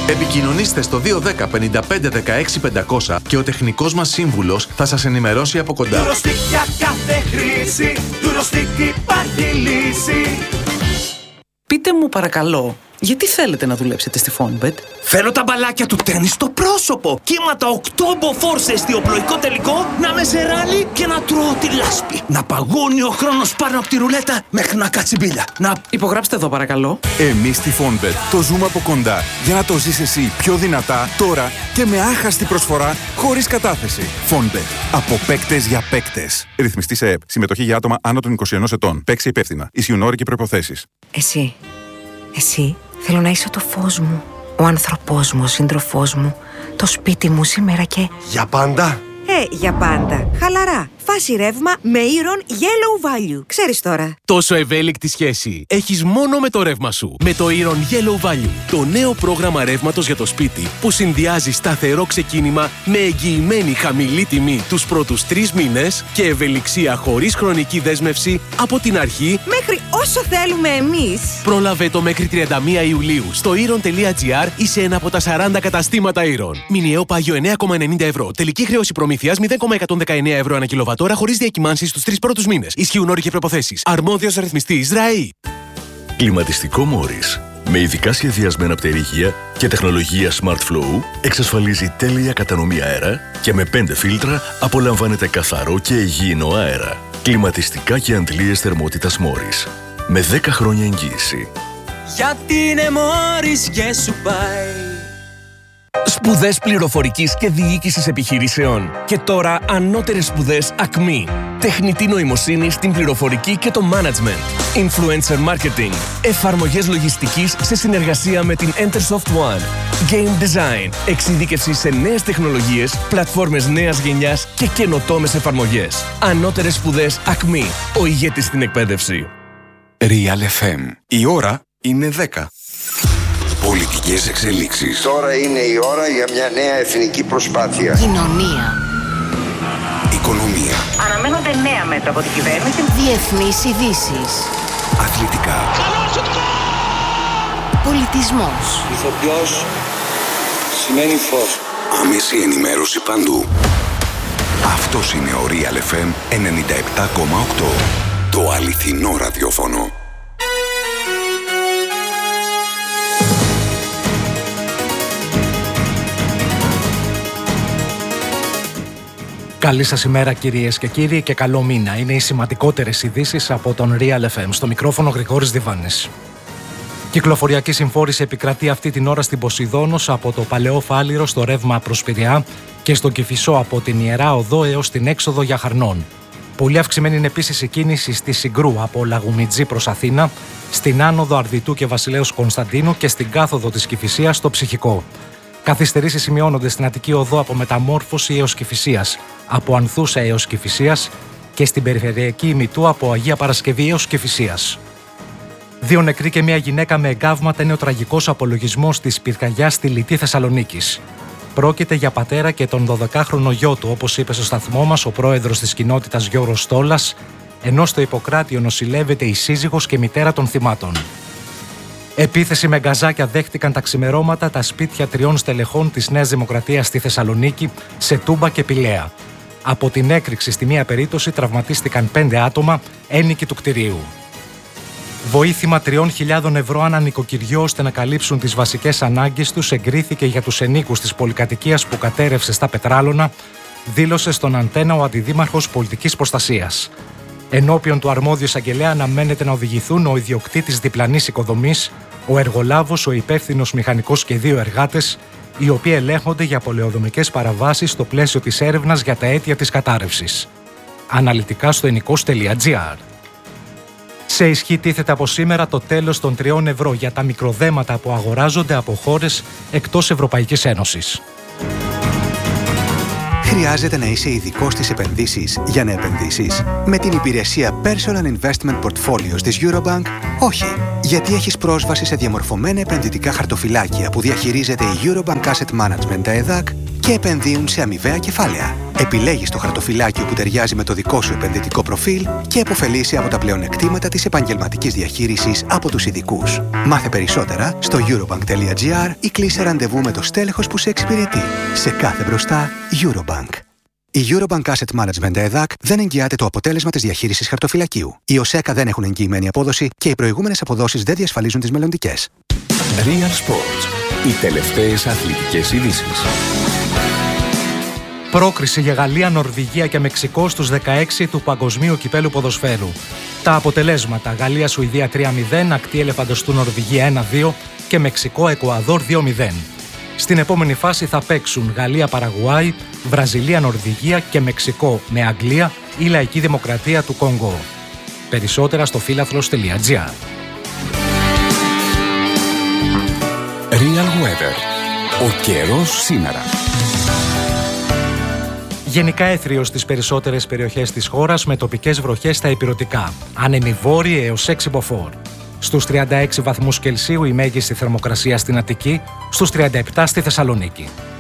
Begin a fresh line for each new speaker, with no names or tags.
Επικοινωνήστε στο 210 55 16 500 και ο τεχνικός μας σύμβουλος θα σας ενημερώσει από κοντά.
Durostick για κάθε χρήση, Durostick υπάρχει λύση.
Πείτε μου παρακαλώ, γιατί θέλετε να δουλέψετε στη Fonbet?
Θέλω τα μπαλάκια του τέννις στο πρόσωπο. Κύματα 8 μποφόρ σε εστιοπλοϊκό τελικό, να με σε ράλι και να τρώω τη λάσπη. Να παγώνει ο χρόνος πάνω από τη ρουλέτα μέχρι να κάτσει μπίλια.
Υπογράψτε εδώ παρακαλώ.
Εμείς στη Fonbet το ζούμε από κοντά για να το ζεις εσύ πιο δυνατά τώρα και με άχαστη προσφορά χωρίς κατάθεση. Fonbet. Από παίκτες για παίκτες. Ρυθμιστή σε ΕΠ. Συμμετοχή για άτομα άνω των 21 ετών. Παίξει υπεύθυνα. Ισχύουν όροι και προϋποθέσεις.
Εσύ, θέλω να είσαι το φως μου, ο άνθρωπός μου, ο σύντροφός μου, το σπίτι μου σήμερα και...
Για πάντα?
Για πάντα. Χαλαρά. Φάση ρεύμα με Iron Yellow Value. Ξέρεις τώρα.
Τόσο ευέλικτη σχέση έχεις μόνο με το ρεύμα σου. Με το Iron Yellow Value. Το νέο πρόγραμμα ρεύματος για το σπίτι που συνδυάζει σταθερό ξεκίνημα με εγγυημένη χαμηλή τιμή τους πρώτους 3 μήνες και ευελιξία χωρίς χρονική δέσμευση από την αρχή
Μέχρι όσο θέλουμε εμείς.
Πρόλαβε το μέχρι 31 Ιουλίου στο iron.gr ή σε ένα από τα 40 καταστήματα Iron. Μηνιαίο πάγιο 9,90 ευρώ. Τελική χρέωση προμήθειας 0,119 ευρώ ανά κιλοβατόρα χωρίς διακυμάνσεις στους 3 πρώτους μήνες. Ισχύουν όροι και προϋποθέσεις. Αρμόδιος ρυθμιστής ΡΑΗ.
Κλιματιστικό Μόρις. Με ειδικά σχεδιασμένα πτερίγια και τεχνολογία Smart Flow εξασφαλίζει τέλεια κατανομή αέρα και με 5 φίλτρα απολαμβάνετε καθαρό και υγιεινό αέρα. Κλιματιστικά και αντλίες θερμότητας Μόρις. Με 10 χρόνια εγγύηση.
Γιατί είναι Μόρις και σου πάει.
Σπουδές πληροφορικής και διοίκησης επιχειρήσεων. Και τώρα ανώτερες σπουδές ΑΚΜΗ. Τεχνητή νοημοσύνη στην πληροφορική και το management. Influencer marketing. Εφαρμογές λογιστικής σε συνεργασία με την Entersoft One. Game design. Εξειδίκευση σε νέες τεχνολογίες, πλατφόρμες νέας γενιάς και καινοτόμες εφαρμογές. Ανώτερες σπουδές ΑΚΜΗ. Ο ηγέτης στην εκπαίδευση.
Real FM. Η ώρα είναι 10.
Πολιτικές εξελίξεις. Τώρα είναι η ώρα για μια νέα εθνική προσπάθεια.
Κοινωνία.
Οικονομία.
Αναμένονται νέα μέτρα από την κυβέρνηση. Διεθνείς ειδήσεις.
Αθλητικά.
Πολιτισμός.
Ηθοποιός σημαίνει φως.
Άμεση ενημέρωση παντού. Αυτός είναι ο Real FM 97,8. Το αληθινό ραδιόφωνο.
Καλή σας ημέρα κυρίες και κύριοι και καλό μήνα. Είναι οι σημαντικότερες ειδήσεις από τον Real FM. Στο μικρόφωνο Γρηγόρης Διβάνης. Κυκλοφοριακή συμφόρηση επικρατεί αυτή την ώρα στην Ποσειδώνος από το Παλαιό Φάληρο στο ρεύμα προς Πειραιά και στον Κηφισό από την Ιερά Οδό έως την έξοδο για Χαρνών. Πολύ αυξημένη είναι επίσης η κίνηση στη Συγκρού από Λαγουμιτζή προς Αθήνα, στην άνοδο Αρδιτού και Βασιλέως Κωνσταντίνου και στην κάθοδο της Κηφισίας στο Ψυχικό. Καθυστερήσεις σημειώνονται στην Αττική Οδό από Μεταμόρφωση έως Κηφισίας, από Ανθούσα έως Κηφισίας και στην περιφερειακή ημιτού από Αγία Παρασκευή έως Κηφισίας. 2 νεκροί και 1 γυναίκα με εγκάβματα είναι ο τραγικός απολογισμός της πυρκαγιάς στη Λιτή Θεσσαλονίκης. Πρόκειται για πατέρα και τον 12χρονο γιο του, όπως είπε στο σταθμό μας ο πρόεδρος της κοινότητας Γιώργος Στόλας, ενώ στο Ιπποκράτιο νοσηλεύεται η σύζυγος και μητέρα των θυμάτων. Επίθεση με γκαζάκια δέχτηκαν τα ξημερώματα τα σπίτια 3 στελεχών της Νέας Δημοκρατίας στη Θεσσαλονίκη, σε Τούμπα και Πηλαία. Από την έκρηξη στη μία περίπτωση τραυματίστηκαν 5 άτομα, ένοικοι του κτηρίου. Βοήθημα 3.000 ευρώ ανά νοικοκυριό ώστε να καλύψουν τις βασικές ανάγκες τους εγκρίθηκε για τους ενοίκους της πολυκατοικίας που κατέρευσε στα Πετράλωνα, δήλωσε στον Αντένα ο Αντιδήμαρχος Πολιτικής Προστασίας. Ενώπιον του αρμόδιου εισαγγελέα αναμένεται να οδηγηθούν ο ιδιοκτήτης διπλανής οικοδομής, ο εργολάβος, ο υπεύθυνος μηχανικός και 2 εργάτες, οι οποίοι ελέγχονται για πολεοδομικές παραβάσεις στο πλαίσιο της έρευνας για τα αίτια της κατάρρευσης. Αναλυτικά στο ενικός.gr. Σε ισχύ τίθεται από σήμερα το τέλος των 3 ευρώ για τα μικροδέματα που αγοράζονται από χώρες εκτός Ευρωπαϊκής Ένωσης.
Χρειάζεται να είσαι ειδικός στις επενδύσεις για να επενδύσεις? Με την υπηρεσία Personal Investment Portfolios της Eurobank, όχι. Γιατί έχεις πρόσβαση σε διαμορφωμένα επενδυτικά χαρτοφυλάκια που διαχειρίζεται η Eurobank Asset Management, τα ΕΔΑΚ, και επενδύουν σε αμοιβαία κεφάλαια. Επιλέγεις το χαρτοφυλάκιο που ταιριάζει με το δικό σου επενδυτικό προφίλ και επωφελείσαι από τα πλεονεκτήματα της επαγγελματικής διαχείρισης από τους ειδικούς. Μάθε περισσότερα στο eurobank.gr ή κλείσε ραντεβού με το στέλεχος που σε εξυπηρετεί. Σε κάθε μπροστά, Eurobank. Η Eurobank Asset Management ΕΔΑΚ δεν εγγυάται το αποτέλεσμα της διαχείρισης χαρτοφυλακίου. Οι ΟΣΕΚΑ δεν έχουν εγγυημένη απόδοση και οι προηγούμενες αποδόσεις δεν διασφαλίζουν τις μελλοντικές.
Real Sports. Οι τελευταίες αθλητικές ειδήσεις.
Πρόκριση για Γαλλία, Νορβηγία και Μεξικό στους 16 του Παγκοσμίου Κυπέλλου Ποδοσφαίρου. Τα αποτελέσματα: Γαλλία-Σουηδία 3-0, Ακτή Ελεφαντοστού Νορβηγία 1-2 και Μεξικό-Εκουαδόρ 2-0. Στην επόμενη φάση θα παίξουν Γαλλία-Παραγουάη, Βραζιλία-Νορβηγία και Μεξικό με Αγγλία ή Λαϊκή Δημοκρατία του Κονγκό. Περισσότερα στο φίλαθλος.gr.
Real Weather. Ο καιρός σήμερα.
Γενικά έθριος στις περισσότερες περιοχές της χώρας με τοπικές βροχές στα ηπειρωτικά. Άνεμοι βόρειοι έως 6 μποφόρ. Στους 36 βαθμούς Κελσίου η μέγιστη θερμοκρασία στην Αττική, στους 37 στη Θεσσαλονίκη.